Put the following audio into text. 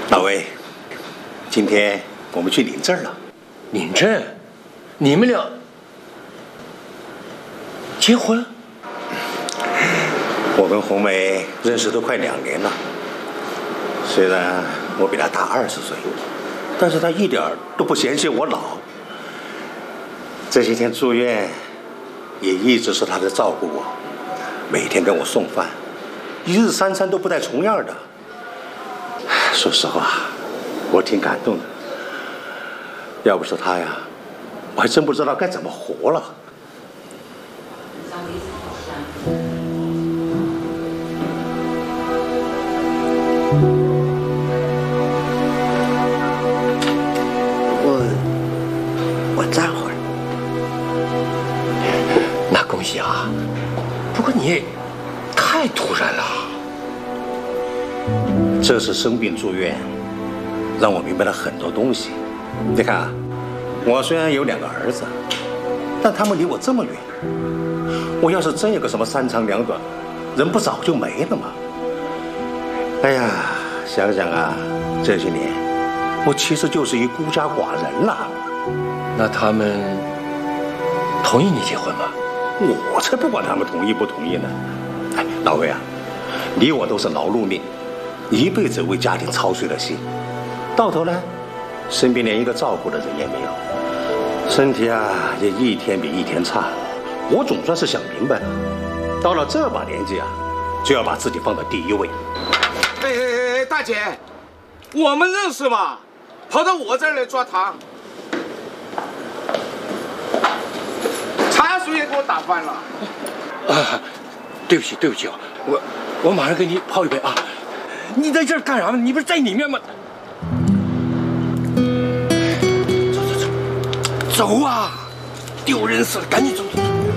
老魏，今天我们去领证了。 领证？你们俩结婚？ 我跟红梅认识都快2年了，虽然我比她大20岁，但是她一点都不嫌弃我老。这些天住院，也一直是她在照顾我，每天跟我送饭，一日3餐都不带重样的。说实话，我挺感动的。要不是她呀，我还真不知道该怎么活了。 我站会儿。 那恭喜啊！不过你太突然了。 这次生病住院，让我明白了很多东西。你看啊，我虽然有2个儿子，但他们离我这么远。我要是真有个什么3长2短，人不早就没了吗？哎呀，想想啊，这些年我其实就是一孤家寡人了。 那他们同意你结婚吗？ 我才不管他们同意不同意呢。哎，老魏啊，你我都是劳碌命，一辈子为家庭操碎了心，到头来身边连一个照顾的人也没有，身体啊也一天比一天差。我总算是想明白了，到了这把年纪啊，就要把自己放到第一位。 哎，大姐，我们认识吗？跑到我这儿来抓糖，茶水也给我打翻了。 啊，对不起啊，我马上给你泡一杯啊。你在这儿干啥呢？你不是在里面吗？走啊！丢人死了，赶紧走。